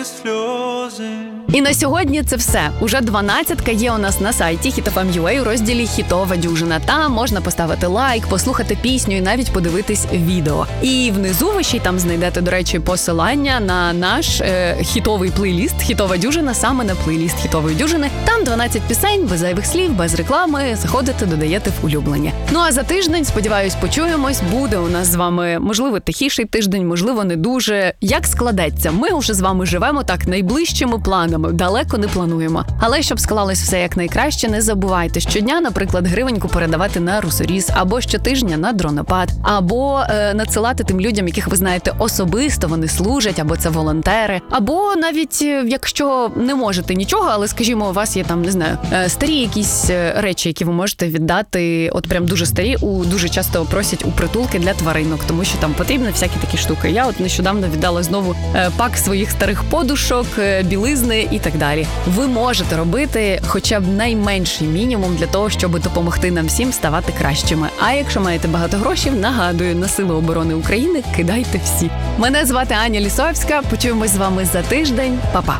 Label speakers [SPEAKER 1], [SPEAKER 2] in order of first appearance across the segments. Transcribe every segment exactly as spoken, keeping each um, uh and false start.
[SPEAKER 1] сльози.
[SPEAKER 2] І на сьогодні це все. Уже дванадцятка є у нас на сайті хіт еф ем крапка ю а у розділі «Хітова дюжина». Там можна поставити лайк, послухати пісню і навіть подивитись відео. І внизу ви ще й там знайдете, до речі, посилання на наш е, хітовий плейліст «Хітова дюжина», саме на плейліст «Хітової дюжини». Там дванадцять пісень, без зайвих слів, без реклами. Заходите, додаєте в улюблені. Ну а за тиждень, сподіваюсь, почуємось. Буде у нас з вами, можливо, тихіший тиждень, можливо, не дуже. Як складеться? Ми вже з вами живемо так найближчими планами. Далеко не плануємо. Але щоб склалось все як найкраще, не забувайте щодня, наприклад, гривеньку передавати на русоріз, або щотижня на дронопад, або е, надсилати тим людям, яких ви знаєте особисто, вони служать, або це волонтери, або навіть, е, якщо не можете нічого, але, скажімо, у вас є там, не знаю, е, старі якісь е, речі, які ви можете віддати, от прям дуже старі, у дуже часто просять у притулки для тваринок, тому що там потрібні всякі такі штуки. Я от нещодавно віддала знову е, пак своїх старих подушок, е, білизни і так далі. Ви можете робити хоча б найменший мінімум для того, щоб допомогти нам всім ставати кращими. А якщо маєте багато грошей, нагадую, на Сили оборони України кидайте всі. Мене звати Аня Лісовська. Почуємось з вами за тиждень. Па-па.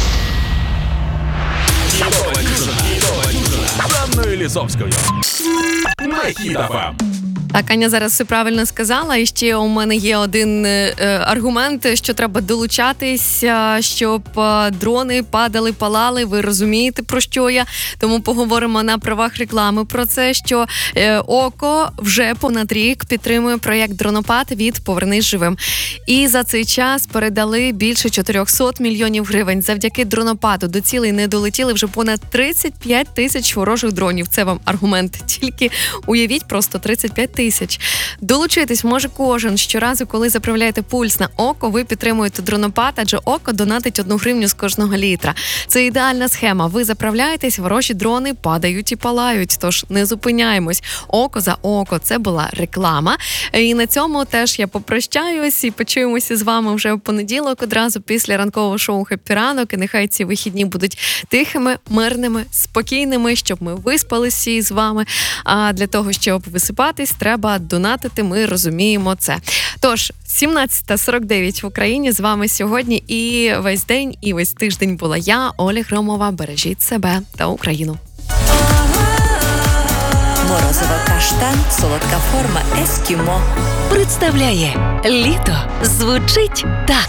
[SPEAKER 1] Хітова дюжина. Хітова дюжина. З Анною Лісовською. На Хіт еф ем.
[SPEAKER 3] Так, Аня зараз все правильно сказала. І ще у мене є один е, аргумент, що треба долучатися, щоб е, дрони падали, палали. Ви розумієте, про що я? Тому поговоримо на правах реклами про це, що е, ОКО вже понад рік підтримує проєкт «Дронопад» від «Повернись живим». І за цей час передали більше чотириста мільйонів гривень. Завдяки дронопаду до цілей не долетіли вже понад тридцять п'ять тисяч ворожих дронів. Це вам аргумент. Тільки уявіть просто тридцять п'ять тисяч. Долучитись може кожен. Щоразу, коли заправляєте пульс на ОКО, ви підтримуєте дронопад, адже ОКО донатить одну гривню з кожного літра. Це ідеальна схема. Ви заправляєтесь, ворожі дрони падають і палають. Тож не зупиняємось. ОКО за ОКО. Це була реклама. І на цьому теж я попрощаюсь і почуємося з вами вже в понеділок, одразу після ранкового шоу «Хеппі ранок». І нехай ці вихідні будуть тихими, мирними, спокійними, щоб ми виспались всі з вами. А для того, щоб висипатись, треба донатити, ми розуміємо це. Тож, сімнадцята сорок дев'ять в Україні, з вами сьогодні і весь день, і весь тиждень була я, Оля Громова. Бережіть себе та Україну.
[SPEAKER 4] Морозова каштан, солодка форма ескімо.
[SPEAKER 5] Представляє літо звучить так.